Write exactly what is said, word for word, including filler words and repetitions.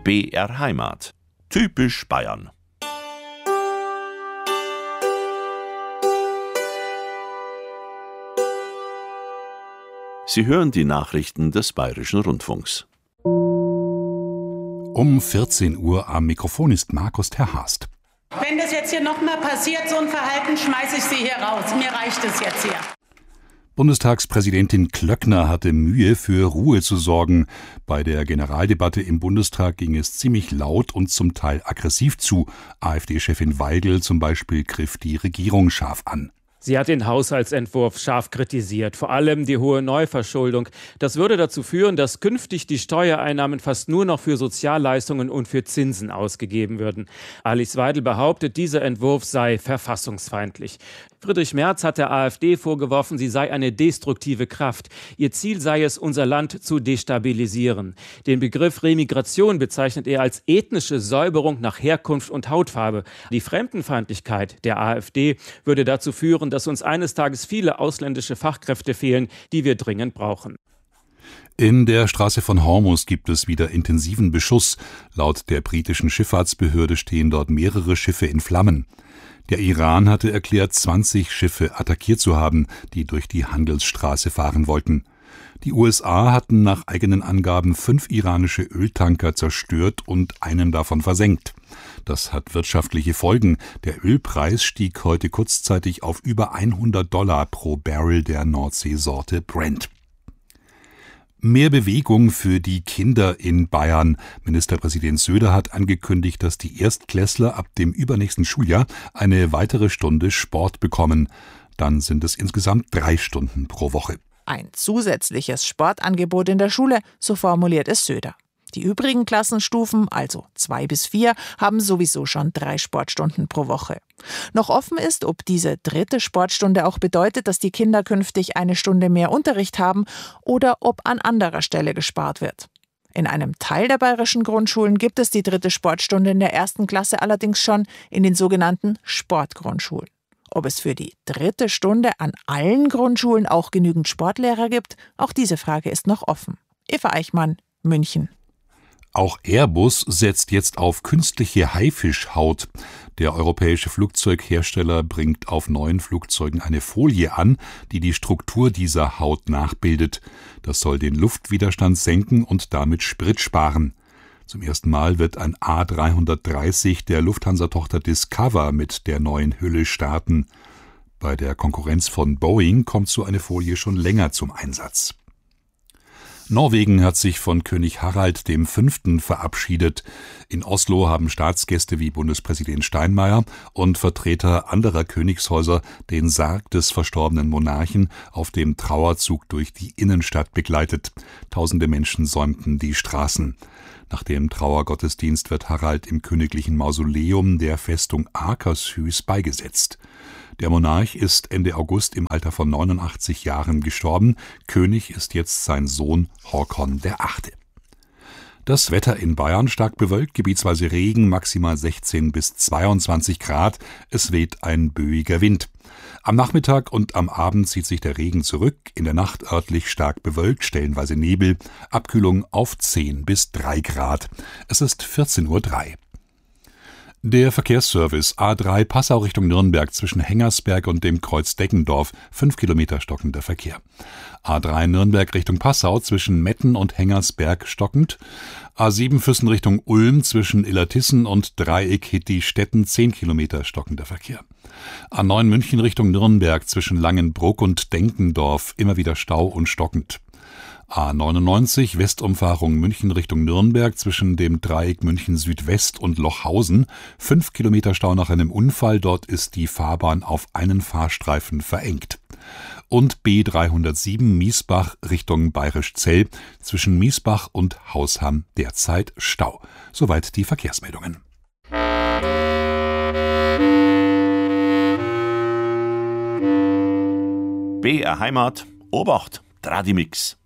B R Heimat. Typisch Bayern. Sie hören die Nachrichten des Bayerischen Rundfunks. Um vierzehn Uhr am Mikrofon ist Markus Terhast. Wenn das jetzt hier nochmal passiert, so ein Verhalten, schmeiße ich Sie hier raus. Mir reicht es jetzt hier. Bundestagspräsidentin Klöckner hatte Mühe, für Ruhe zu sorgen. Bei der Generaldebatte im Bundestag ging es ziemlich laut und zum Teil aggressiv zu. AfD-Chefin Weigel zum Beispiel griff die Regierung scharf an. Sie hat den Haushaltsentwurf scharf kritisiert, vor allem die hohe Neuverschuldung. Das würde dazu führen, dass künftig die Steuereinnahmen fast nur noch für Sozialleistungen und für Zinsen ausgegeben würden. Alice Weidel behauptet, dieser Entwurf sei verfassungsfeindlich. Friedrich Merz hat der AfD vorgeworfen, sie sei eine destruktive Kraft. Ihr Ziel sei es, unser Land zu destabilisieren. Den Begriff Remigration bezeichnet er als ethnische Säuberung nach Herkunft und Hautfarbe. Die Fremdenfeindlichkeit der AfD würde dazu führen, dass uns eines Tages viele ausländische Fachkräfte fehlen, die wir dringend brauchen. In der Straße von Hormuz gibt es wieder intensiven Beschuss. Laut der britischen Schifffahrtsbehörde stehen dort mehrere Schiffe in Flammen. Der Iran hatte erklärt, zwanzig Schiffe attackiert zu haben, die durch die Handelsstraße fahren wollten. Die U S A hatten nach eigenen Angaben fünf iranische Öltanker zerstört und einen davon versenkt. Das hat wirtschaftliche Folgen. Der Ölpreis stieg heute kurzzeitig auf über hundert Dollar pro Barrel der Nordseesorte Brent. Mehr Bewegung für die Kinder in Bayern. Ministerpräsident Söder hat angekündigt, dass die Erstklässler ab dem übernächsten Schuljahr eine weitere Stunde Sport bekommen. Dann sind es insgesamt drei Stunden pro Woche. Ein zusätzliches Sportangebot in der Schule, so formuliert es Söder. Die übrigen Klassenstufen, also zwei bis vier, haben sowieso schon drei Sportstunden pro Woche. Noch offen ist, ob diese dritte Sportstunde auch bedeutet, dass die Kinder künftig eine Stunde mehr Unterricht haben oder ob an anderer Stelle gespart wird. In einem Teil der bayerischen Grundschulen gibt es die dritte Sportstunde in der ersten Klasse allerdings schon in den sogenannten Sportgrundschulen. Ob es für die dritte Stunde an allen Grundschulen auch genügend Sportlehrer gibt, auch diese Frage ist noch offen. Eva Eichmann, München. Auch Airbus setzt jetzt auf künstliche Haifischhaut. Der europäische Flugzeughersteller bringt auf neuen Flugzeugen eine Folie an, die die Struktur dieser Haut nachbildet. Das soll den Luftwiderstand senken und damit Sprit sparen. Zum ersten Mal wird ein A drei dreißig der Lufthansa-Tochter Discover mit der neuen Hülle starten. Bei der Konkurrenz von Boeing kommt so eine Folie schon länger zum Einsatz. Norwegen hat sich von König Harald der Fünfte verabschiedet. In Oslo haben Staatsgäste wie Bundespräsident Steinmeier und Vertreter anderer Königshäuser den Sarg des verstorbenen Monarchen auf dem Trauerzug durch die Innenstadt begleitet. Tausende Menschen säumten die Straßen. Nach dem Trauergottesdienst wird Harald im königlichen Mausoleum der Festung Akershus beigesetzt. Der Monarch ist Ende August im Alter von neunundachtzig Jahren gestorben. König ist jetzt sein Sohn Håkon der Achte. Das Wetter in Bayern stark bewölkt, gebietsweise Regen, maximal sechzehn bis zweiundzwanzig Grad. Es weht ein böiger Wind. Am Nachmittag und am Abend zieht sich der Regen zurück, in der Nacht örtlich stark bewölkt, stellenweise Nebel, Abkühlung auf zehn bis drei Grad. Es ist vierzehn Uhr drei. Der Verkehrsservice A drei Passau Richtung Nürnberg zwischen Hengersberg und dem Kreuz Deggendorf, fünf Kilometer stockender Verkehr. A drei Nürnberg Richtung Passau zwischen Metten und Hengersberg stockend. A sieben Füssen Richtung Ulm zwischen Illertissen und Dreieck Hitti-Stetten, zehn Kilometer stockender Verkehr. A neun München Richtung Nürnberg zwischen Langenbruck und Denkendorf, immer wieder Stau und stockend. A neunundneunzig Westumfahrung München Richtung Nürnberg zwischen dem Dreieck München Südwest und Lochhausen. Fünf Kilometer Stau nach einem Unfall, dort ist die Fahrbahn auf einen Fahrstreifen verengt. Und B dreihundertsieben Miesbach Richtung Bayerischzell zwischen Miesbach und Hausham derzeit Stau. Soweit die Verkehrsmeldungen. B R Heimat, Obacht, Tradimix.